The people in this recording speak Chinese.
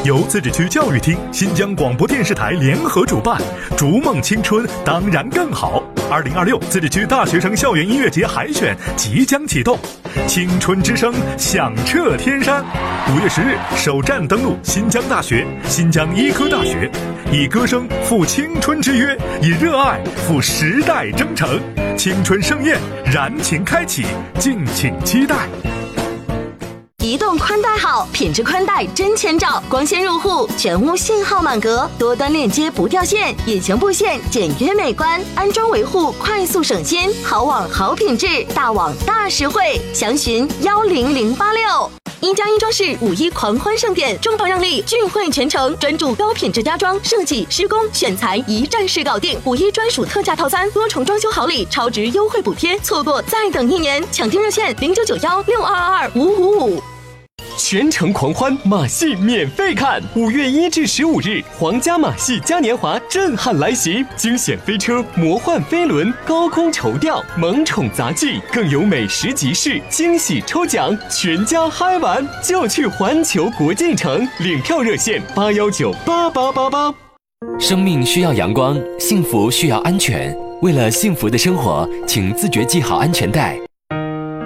由自治区教育厅、新疆广播电视台联合主办，逐梦青春当然更好。2026自治区大学生校园音乐节海选即将启动，青春之声响彻天山。5月10日首站登陆新疆大学、新疆医科大学，以歌声赴青春之约，以热爱赴时代征程。青春盛宴燃情开启，敬请期待。 移动宽带好，品质宽带真千兆，光纤入户，全屋信号满格，多端链接不掉线，隐形布线简约美观，安装维护快速省心，好网好品质，大网大实惠，详询10086。1+1装饰5·1狂欢盛典，重磅让利，聚会全程，专注高品质家装设计、施工、选材，一站式搞定。5·1专属特价套餐，多重装修好礼，超值优惠补贴，错过再等1年，抢订热线0991622555。 全程狂欢，马戏免费看。5月1至15日，皇家马戏嘉年华震撼来袭，惊险飞车、魔幻飞轮、高空绸吊、萌宠杂技，更有美食集市、惊喜抽奖，全家嗨玩就去环球国际城，领票热线8198888。 生命需要阳光，幸福需要安全。为了幸福的生活，请自觉系好安全带，